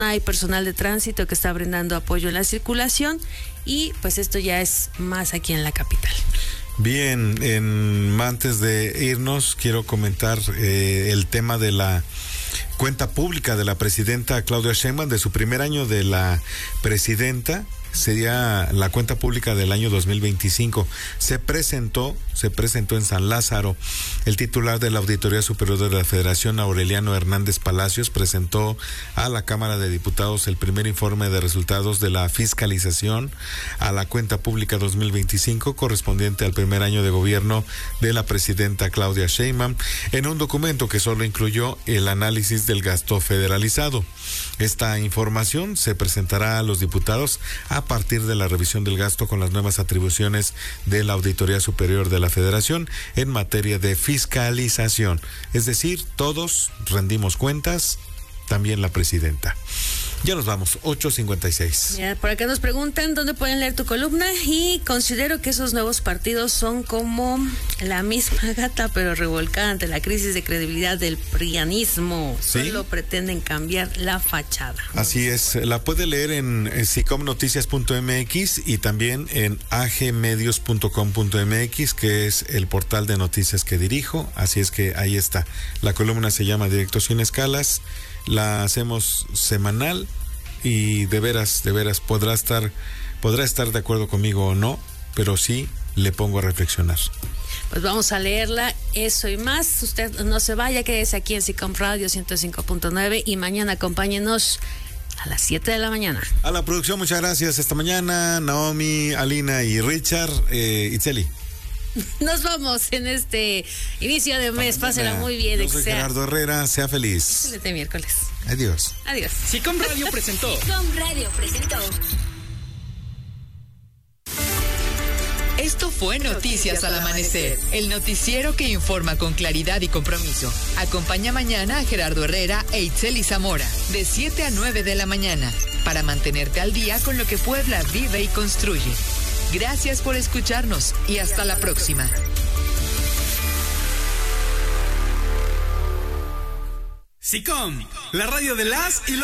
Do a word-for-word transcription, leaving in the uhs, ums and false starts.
Hay personal de tránsito que está brindando apoyo en la circulación y pues esto ya es más aquí en la capital. Bien, en, antes de irnos quiero comentar eh, el tema de la cuenta pública de la presidenta Claudia Sheinbaum, de su primer año de la presidenta. Sería la cuenta pública del año dos mil veinticinco. Se presentó, se presentó en San Lázaro. El titular de la Auditoría Superior de la Federación, Aureliano Hernández Palacios, presentó a la Cámara de Diputados el primer informe de resultados de la fiscalización a la cuenta pública dos mil veinticinco, correspondiente al primer año de gobierno de la presidenta Claudia Sheinbaum, en un documento que solo incluyó el análisis del gasto federalizado. Esta información se presentará a los diputados a A partir de la revisión del gasto con las nuevas atribuciones de la Auditoría Superior de la Federación en materia de fiscalización. Es decir, todos rendimos cuentas, también la presidenta. Ya nos vamos, ocho cincuenta y seis. Mira, por acá nos preguntan dónde pueden leer tu columna y considero que esos nuevos partidos son como la misma gata pero revolcada ante la crisis de credibilidad del prianismo. ¿Sí? Solo pretenden cambiar la fachada. Así es, la puede leer en sicom noticias punto m x y también en a g medios punto com punto m x, que es el portal de noticias que dirijo. Así es que ahí está. La columna se llama Directo Sin Escalas. La hacemos semanal y de veras, de veras podrá estar, podrá estar de acuerdo conmigo o no, pero sí le pongo a reflexionar. Pues vamos a leerla, eso y más. Usted no se vaya, quédese aquí en Sicom Radio ciento cinco punto nueve y mañana acompáñenos a las siete de la mañana. A la producción, muchas gracias. Esta mañana, Naomi, Alina y Richard. eh, Itzeli. Nos vamos en este inicio de mes. Pásela muy bien. Yo soy sea. Gerardo Herrera, sea feliz. Excelente miércoles. Adiós. Adiós. Sicom Radio presentó. Sicom Radio presentó. Esto fue Noticias al Amanecer, el noticiero que informa con claridad y compromiso. Acompaña mañana a Gerardo Herrera e Itzeli Zamora, de siete a nueve de la mañana, para mantenerte al día con lo que Puebla vive y construye. Gracias por escucharnos y hasta la próxima. Sicom, la radio de las y los